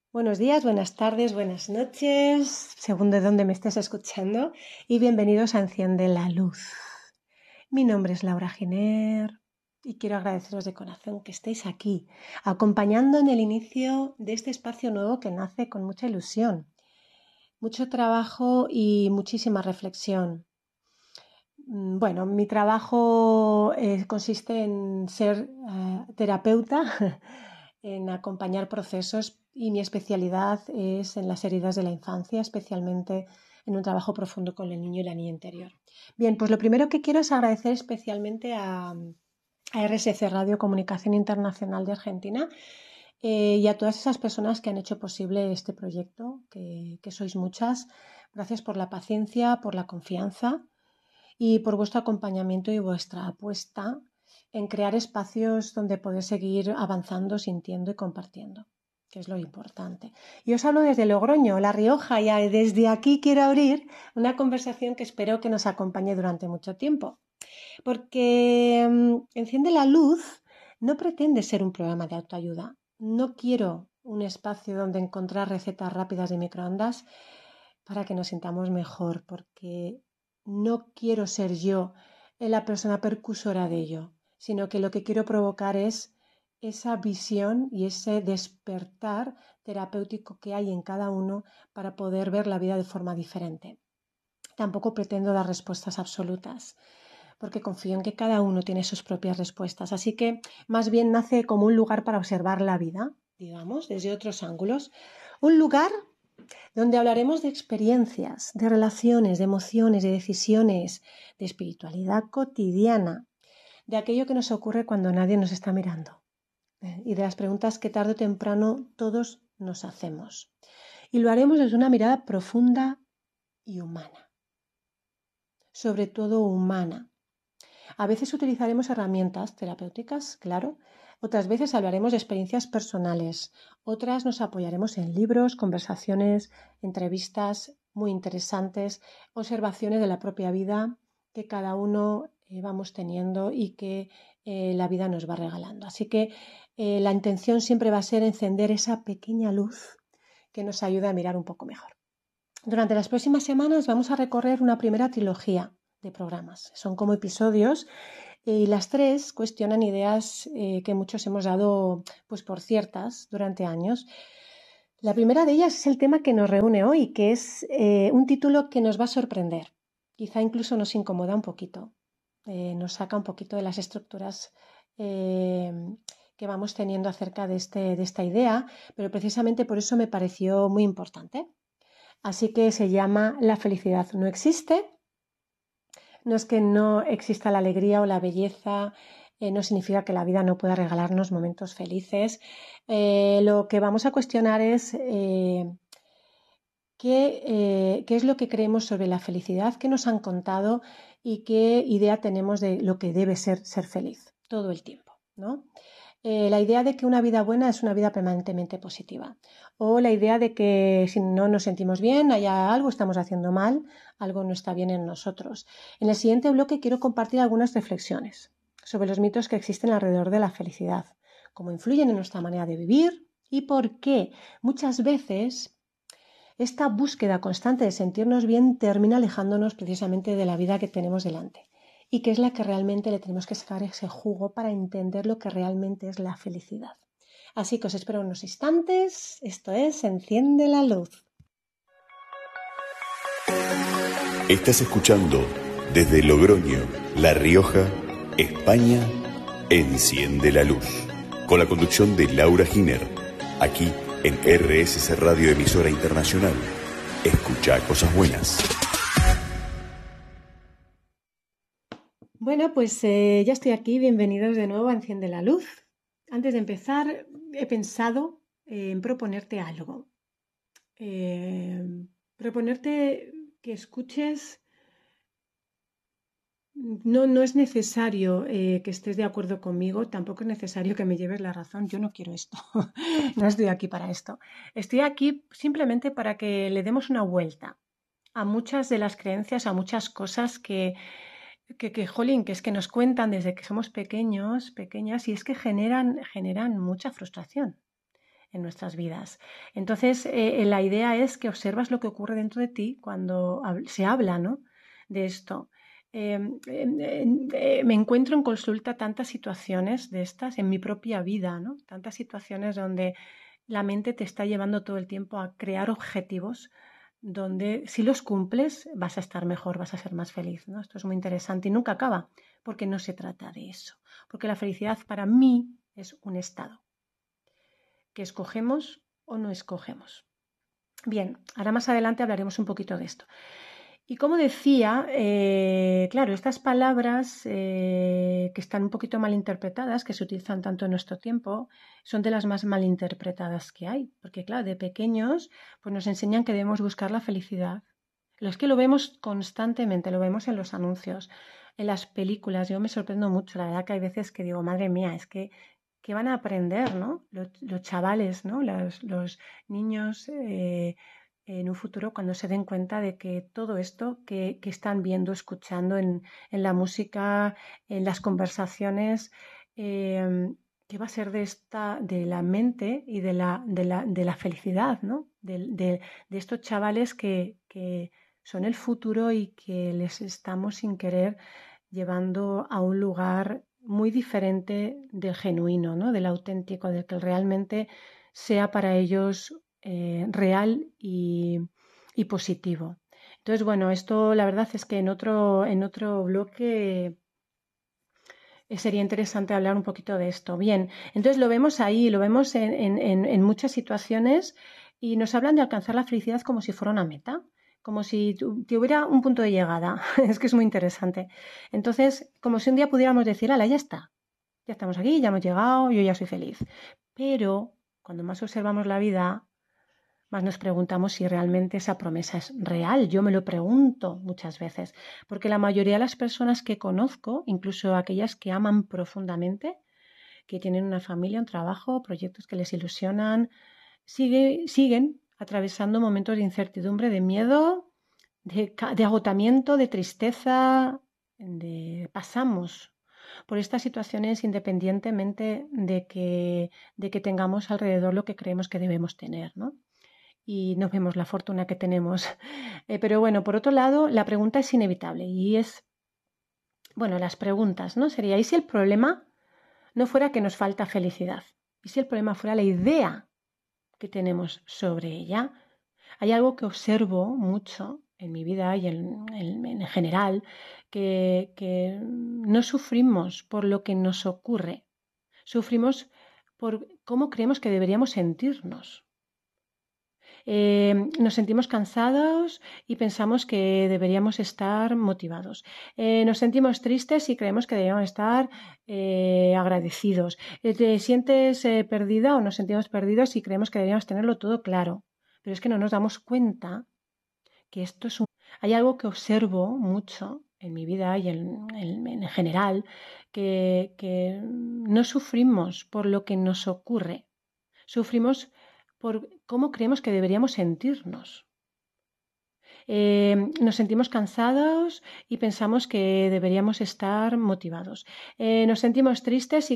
Buenos días, buenas tardes, buenas noches, según de dónde me estés escuchando, y bienvenidos a Enciende la Luz. Mi nombre es Laura Giner y quiero agradeceros de corazón que estéis aquí, acompañando en el inicio de este espacio nuevo que nace con mucha ilusión, mucho trabajo y muchísima reflexión. Bueno, mi trabajo consiste en ser terapeuta, en acompañar procesos y mi especialidad es en las heridas de la infancia, especialmente en un trabajo profundo con el niño y la niña interior. Bien, pues lo primero que quiero es agradecer especialmente a RSC Radio Comunicación Internacional de Argentina y a todas esas personas que han hecho posible este proyecto, que sois muchas. Gracias por la paciencia, por la confianza y por vuestro acompañamiento y vuestra apuesta en crear espacios donde poder seguir avanzando, sintiendo y compartiendo, que es lo importante. Y os hablo desde Logroño, La Rioja, y desde aquí quiero abrir una conversación que espero que nos acompañe durante mucho tiempo, porque Enciende la Luz no pretende ser un programa de autoayuda. No quiero un espacio donde encontrar recetas rápidas de microondas para que nos sintamos mejor, porque no quiero ser yo la persona percusora de ello, sino que lo que quiero provocar es esa visión y ese despertar terapéutico que hay en cada uno para poder ver la vida de forma diferente. Tampoco pretendo dar respuestas absolutas, porque confío en que cada uno tiene sus propias respuestas. Así que más bien nace como un lugar para observar la vida, digamos, desde otros ángulos. Un lugar donde hablaremos de experiencias, de relaciones, de emociones, de decisiones, de espiritualidad cotidiana, de aquello que nos ocurre cuando nadie nos está mirando y de las preguntas que tarde o temprano todos nos hacemos. Y lo haremos desde una mirada profunda y humana, sobre todo humana. A veces utilizaremos herramientas terapéuticas, claro. Otras veces hablaremos de experiencias personales. Otras nos apoyaremos en libros, conversaciones, entrevistas muy interesantes, observaciones de la propia vida que cada uno vamos teniendo y que la vida nos va regalando. Así que la intención siempre va a ser encender esa pequeña luz que nos ayude a mirar un poco mejor. Durante las próximas semanas vamos a recorrer una primera trilogía de programas. Son como episodios y las tres cuestionan ideas que muchos hemos dado pues, por ciertas durante años. La primera de ellas es el tema que nos reúne hoy, que es un título que nos va a sorprender. Quizá incluso nos incomoda un poquito, nos saca un poquito de las estructuras que vamos teniendo acerca de esta idea, pero precisamente por eso me pareció muy importante. Así que se llama La felicidad no existe. No es que no exista la alegría o la belleza, no significa que la vida no pueda regalarnos momentos felices. Lo que vamos a cuestionar es qué es lo que creemos sobre la felicidad, qué nos han contado y qué idea tenemos de lo que debe ser feliz todo el tiempo, ¿no? La idea de que una vida buena es una vida permanentemente positiva, o la idea de que si no nos sentimos bien, haya algo estamos haciendo mal, algo no está bien en nosotros. En el siguiente bloque quiero compartir algunas reflexiones sobre los mitos que existen alrededor de la felicidad, cómo influyen en nuestra manera de vivir y por qué muchas veces esta búsqueda constante de sentirnos bien termina alejándonos precisamente de la vida que tenemos delante y que es la que realmente le tenemos que sacar ese jugo para entender lo que realmente es la felicidad. Así que os espero unos instantes. Esto es Enciende la Luz. Estás escuchando desde Logroño, La Rioja, España, Enciende la Luz, con la conducción de Laura Giner, aquí en RSC Radio Emisora Internacional. Escucha cosas buenas. Bueno, pues ya estoy aquí. Bienvenidos de nuevo a Enciende la Luz. Antes de empezar, he pensado en proponerte algo. Proponerte que escuches. No es necesario que estés de acuerdo conmigo, tampoco es necesario que me lleves la razón. Yo no quiero esto, no estoy aquí para esto. Estoy aquí simplemente para que le demos una vuelta a muchas de las creencias, a muchas cosas jolín, que es que nos cuentan desde que somos pequeños, pequeñas, y es que generan mucha frustración. en nuestras vidas. Entonces, la idea es que observas lo que ocurre dentro de ti cuando se habla, ¿no?, de esto. Me encuentro en consulta tantas situaciones de estas en mi propia vida, ¿no? Tantas situaciones donde la mente te está llevando todo el tiempo a crear objetivos donde si los cumples vas a estar mejor, vas a ser más feliz, ¿no? Esto es muy interesante y nunca acaba, porque no se trata de eso. Porque la felicidad para mí es un estado que escogemos o no escogemos. Bien, ahora más adelante hablaremos un poquito de esto. Y como decía, claro, estas palabras que están un poquito mal interpretadas, que se utilizan tanto en nuestro tiempo, son de las más mal interpretadas que hay. Porque claro, de pequeños pues nos enseñan que debemos buscar la felicidad. Es que lo vemos constantemente, lo vemos en los anuncios, en las películas. Yo me sorprendo mucho, la verdad que hay veces que digo, madre mía, es que ¿qué van a aprender, ¿no? Los chavales, ¿no? Los niños en un futuro cuando se den cuenta de que todo esto que están viendo, escuchando en la música, en las conversaciones, ¿qué va a ser de la mente y de la felicidad, ¿no? De estos chavales que son el futuro y que les estamos sin querer llevando a un lugar muy diferente del genuino, ¿no?, del auténtico, del que realmente sea para ellos real y positivo. Entonces, bueno, esto la verdad es que en otro bloque sería interesante hablar un poquito de esto. Bien, entonces lo vemos ahí, lo vemos en muchas situaciones y nos hablan de alcanzar la felicidad como si fuera una meta, como si tuviera un punto de llegada. Es que es muy interesante. Entonces, como si un día pudiéramos decir, ala, ya está, ya estamos aquí, ya hemos llegado, yo ya soy feliz. Pero cuando más observamos la vida, más nos preguntamos si realmente esa promesa es real. Yo me lo pregunto muchas veces, porque la mayoría de las personas que conozco, incluso aquellas que aman profundamente, que tienen una familia, un trabajo, proyectos que les ilusionan, siguen atravesando momentos de incertidumbre, de miedo, de agotamiento, de tristeza, pasamos por estas situaciones independientemente de que tengamos alrededor lo que creemos que debemos tener, ¿no? Y no vemos la fortuna que tenemos. Pero bueno, por otro lado, la pregunta es inevitable y es, bueno, las preguntas, ¿no? Sería, ¿y si el problema no fuera que nos falta felicidad? ¿Y si el problema fuera la idea que tenemos sobre ella? Hay algo que observo mucho en mi vida y en general, que no sufrimos por lo que nos ocurre, sufrimos por cómo creemos que deberíamos sentirnos. Nos sentimos cansados y pensamos que deberíamos estar motivados. Nos sentimos tristes y creemos que deberíamos estar agradecidos. Te sientes perdida o nos sentimos perdidos y creemos que deberíamos tenerlo todo claro. Pero es que no nos damos cuenta que esto es Hay algo que observo mucho en mi vida y en general, que no sufrimos por lo que nos ocurre, sufrimos por cómo creemos que deberíamos sentirnos. Nos sentimos cansados y pensamos que deberíamos estar motivados. Nos sentimos tristes y